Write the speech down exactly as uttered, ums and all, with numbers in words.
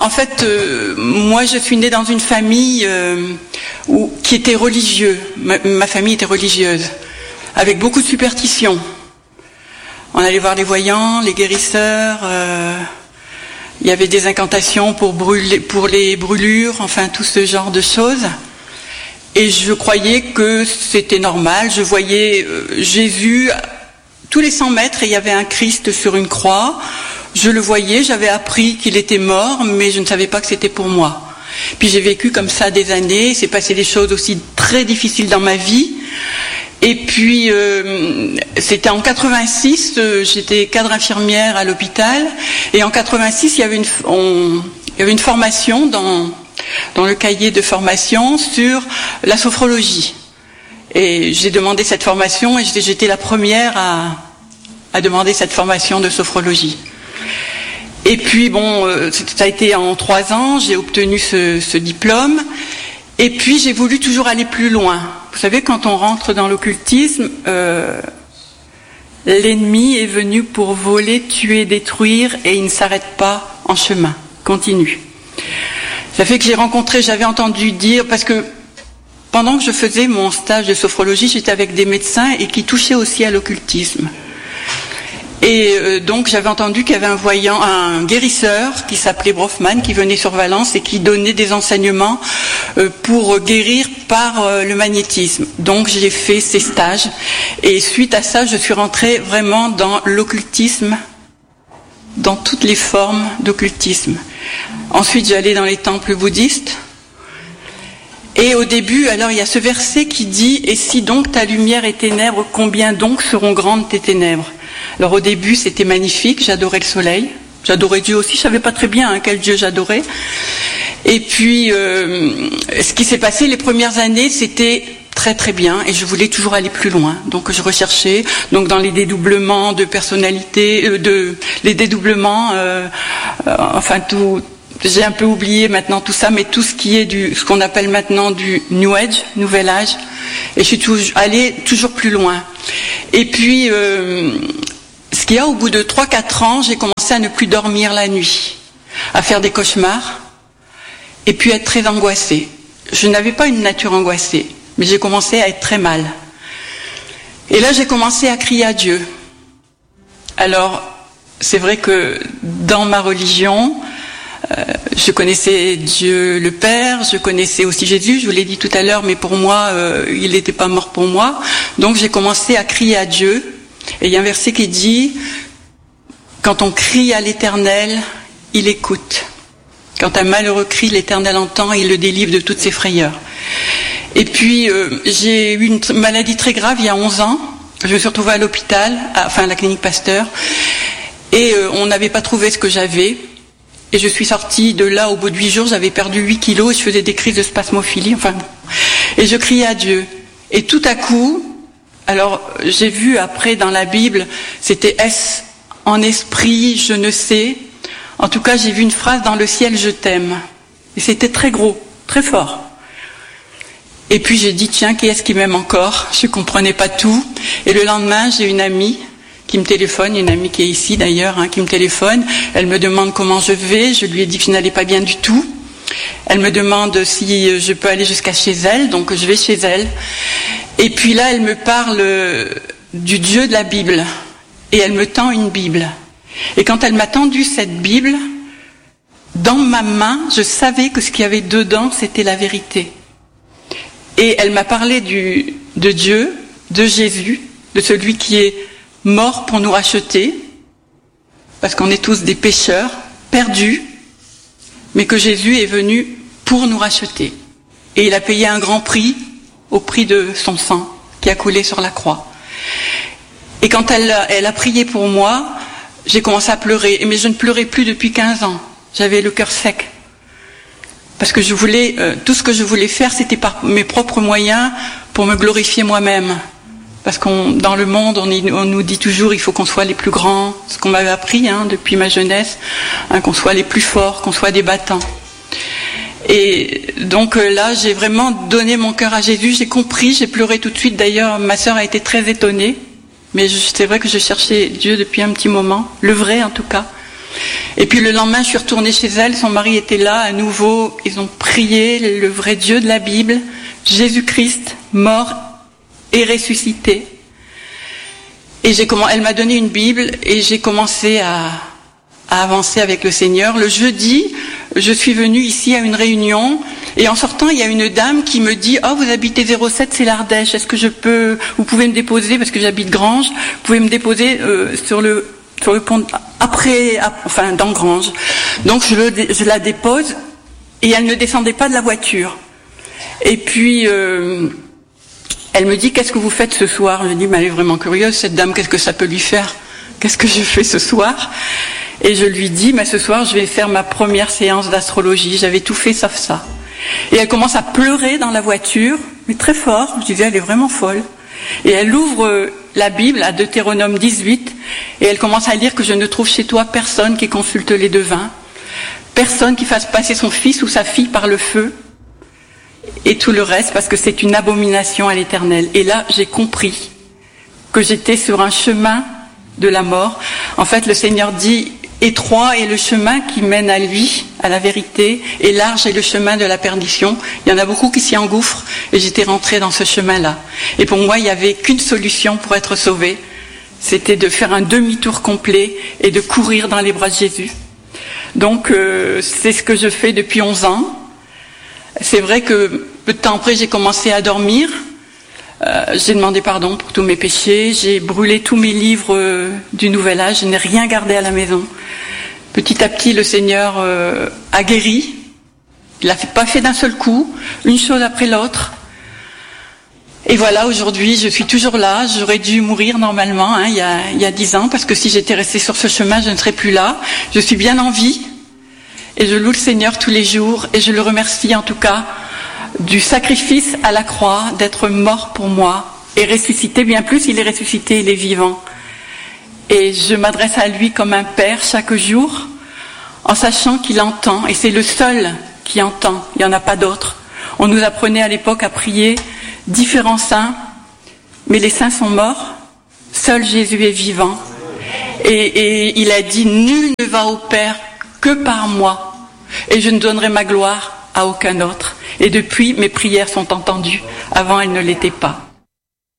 en fait, euh, moi je suis née dans une famille euh, où, qui était religieuse. Ma, ma famille était religieuse, avec beaucoup de superstitions. On allait voir les voyants, les guérisseurs, euh, il y avait des incantations pour, brûler, pour les brûlures, enfin tout ce genre de choses. Et je croyais que c'était normal. Je voyais euh, Jésus tous les cent mètres et il y avait un Christ sur une croix. Je le voyais, j'avais appris qu'il était mort, mais je ne savais pas que c'était pour moi. Puis j'ai vécu comme ça des années, il s'est passé des choses aussi très difficiles dans ma vie. Et puis, euh, c'était en quatre-vingt-six, euh, j'étais cadre infirmière à l'hôpital, et en quatre-vingt-six, il y avait une, on, il y avait une formation dans, dans le cahier de formation sur la sophrologie. Et j'ai demandé cette formation, et j'étais la première à, à demander cette formation de sophrologie. Et puis, bon, euh, ça a été en trois ans, j'ai obtenu ce, ce diplôme, et puis j'ai voulu toujours aller plus loin. Vous savez, quand on rentre dans l'occultisme, euh, l'ennemi est venu pour voler, tuer, détruire, et il ne s'arrête pas en chemin, continue. Ça fait que j'ai rencontré, j'avais entendu dire, parce que pendant que je faisais mon stage de sophrologie, j'étais avec des médecins et qui touchaient aussi à l'occultisme. Et euh, donc j'avais entendu qu'il y avait un voyant, un guérisseur qui s'appelait Brofman, qui venait sur Valence et qui donnait des enseignements euh, pour guérir par euh, le magnétisme. Donc j'ai fait ces stages et suite à ça, je suis rentrée vraiment dans l'occultisme, dans toutes les formes d'occultisme. Ensuite, j'allais dans les temples bouddhistes. Et au début, alors il y a ce verset qui dit « Et si donc ta lumière est ténèbres, combien donc seront grandes tes ténèbres ?» Alors au début, c'était magnifique, j'adorais le soleil, j'adorais Dieu aussi, je savais pas très bien hein, quel Dieu j'adorais. Et puis, euh, ce qui s'est passé les premières années, c'était très très bien, et je voulais toujours aller plus loin. Donc je recherchais, donc dans les dédoublements de personnalité, euh, de les dédoublements, euh, euh, enfin tout. J'ai un peu oublié maintenant tout ça, mais tout ce qui est du, ce qu'on appelle maintenant du New Age, Nouvel Âge, et je suis toujours, allée toujours plus loin. Et puis, euh, ce qu'il y a, au bout de trois quatre ans, j'ai commencé à ne plus dormir la nuit, à faire des cauchemars, et puis être très angoissée. Je n'avais pas une nature angoissée, mais j'ai commencé à être très mal. Et là, j'ai commencé à crier à Dieu. Alors, c'est vrai que dans ma religion, Euh, je connaissais Dieu le Père, je connaissais aussi Jésus, je vous l'ai dit tout à l'heure, mais pour moi, euh, il n'était pas mort pour moi. Donc j'ai commencé à crier à Dieu. Et il y a un verset qui dit, quand on crie à l'Éternel, il écoute. Quand un malheureux crie, l'Éternel entend et il le délivre de toutes ses frayeurs. Et puis, euh, j'ai eu une maladie très grave il y a onze ans. Je me suis retrouvée à l'hôpital, à, enfin à la clinique Pasteur, et euh, on n'avait pas trouvé ce que j'avais. Et je suis sortie de là au bout de huit jours, j'avais perdu huit kilos et je faisais des crises de spasmophilie, enfin, et je criais à Dieu. Et tout à coup, alors j'ai vu après dans la Bible, c'était est-ce en esprit, je ne sais. En tout cas, j'ai vu une phrase dans le ciel, je t'aime. Et c'était très gros, très fort. Et puis j'ai dit, tiens, qui est-ce qui m'aime encore? Je ne comprenais pas tout. Et le lendemain, j'ai une amie qui me téléphone, une amie qui est ici d'ailleurs, hein, qui me téléphone. Elle me demande comment je vais. Je lui ai dit que je n'allais pas bien du tout. Elle me demande si je peux aller jusqu'à chez elle, donc je vais chez elle. Et puis là, elle me parle du Dieu de la Bible. Et elle me tend une Bible. Et quand elle m'a tendu cette Bible, dans ma main, je savais que ce qu'il y avait dedans, c'était la vérité. Et elle m'a parlé du, de Dieu, de Jésus, de celui qui est mort pour nous racheter, parce qu'on est tous des pécheurs, perdus, mais que Jésus est venu pour nous racheter. Et il a payé un grand prix, au prix de son sang, qui a coulé sur la croix. Et quand elle, elle a prié pour moi, j'ai commencé à pleurer, mais je ne pleurais plus depuis quinze ans. J'avais le cœur sec. Parce que je voulais, euh, tout ce que je voulais faire, c'était par mes propres moyens, pour me glorifier moi-même. Parce qu'on, dans le monde, on, y, on nous dit toujours, il faut qu'on soit les plus grands, ce qu'on m'avait appris hein, depuis ma jeunesse, hein, qu'on soit les plus forts, qu'on soit des battants. Et donc euh, là, j'ai vraiment donné mon cœur à Jésus, j'ai compris, j'ai pleuré tout de suite. D'ailleurs, ma sœur a été très étonnée, mais je, c'est vrai que je cherchais Dieu depuis un petit moment, le vrai en tout cas. Et puis le lendemain, je suis retournée chez elle, son mari était là, à nouveau, ils ont prié le vrai Dieu de la Bible, Jésus-Christ, mort et ressuscité. Et j'ai comment, elle m'a donné une Bible et j'ai commencé à, à avancer avec le Seigneur. Le jeudi, je suis venue ici à une réunion et en sortant, il y a une dame qui me dit « Oh, vous habitez zéro sept, c'est l'Ardèche, est-ce que je peux, vous pouvez me déposer, parce que j'habite Granges, vous pouvez me déposer euh, sur le sur le pont, après, enfin dans Granges. » Donc je, le, je la dépose et elle ne descendait pas de la voiture. Et puis... Euh, Elle me dit, qu'est-ce que vous faites ce soir? Je lui dis, mais elle est vraiment curieuse, cette dame, qu'est-ce que ça peut lui faire? Qu'est-ce que je fais ce soir? Et je lui dis, mais ce soir, je vais faire ma première séance d'astrologie. J'avais tout fait sauf ça. Et elle commence à pleurer dans la voiture, mais très fort. Je disais, elle est vraiment folle. Et elle ouvre la Bible à Deutéronome dix-huit, et elle commence à lire que je ne trouve chez toi personne qui consulte les devins, personne qui fasse passer son fils ou sa fille par le feu, et tout le reste, parce que c'est une abomination à l'Éternel. Et là, j'ai compris que j'étais sur un chemin de la mort. En fait, le Seigneur dit, étroit est le chemin qui mène à lui, à la vérité, et large est le chemin de la perdition. Il y en a beaucoup qui s'y engouffrent, et j'étais rentrée dans ce chemin-là. Et pour moi, il n'y avait qu'une solution pour être sauvée, c'était de faire un demi-tour complet et de courir dans les bras de Jésus. Donc, euh, c'est ce que je fais depuis onze ans. C'est vrai que peu de temps après, j'ai commencé à dormir. Euh, j'ai demandé pardon pour tous mes péchés. J'ai brûlé tous mes livres euh, du Nouvel Âge. Je n'ai rien gardé à la maison. Petit à petit, le Seigneur euh, a guéri. Il l'a pas fait d'un seul coup, une chose après l'autre. Et voilà, aujourd'hui, je suis toujours là. J'aurais dû mourir normalement, hein, il y a, il y a dix ans, parce que si j'étais restée sur ce chemin, je ne serais plus là. Je suis bien en vie. Et je loue le Seigneur tous les jours et je le remercie en tout cas du sacrifice à la croix, d'être mort pour moi et ressuscité. Bien plus, il est ressuscité, il est vivant. Et je m'adresse à lui comme un père chaque jour en sachant qu'il entend, et c'est le seul qui entend, il n'y en a pas d'autre. On nous apprenait à l'époque à prier différents saints, mais les saints sont morts, seul Jésus est vivant. Et, et il a dit, nul ne va au Père que par moi, et je ne donnerai ma gloire à aucun autre. Et depuis, mes prières sont entendues. Avant, elles ne l'étaient pas.